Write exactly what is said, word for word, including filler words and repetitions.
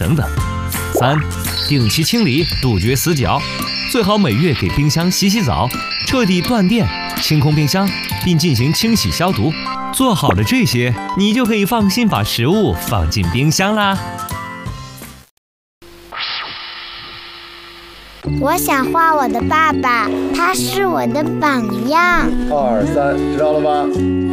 等等。三、定期清理，杜绝死角，最好每月给冰箱洗洗澡，彻底断电，清空冰箱，并进行清洗消毒。做好了这些，你就可以放心把食物放进冰箱啦。 我想画我的爸爸，他是我的榜样。 二三，知道了吗？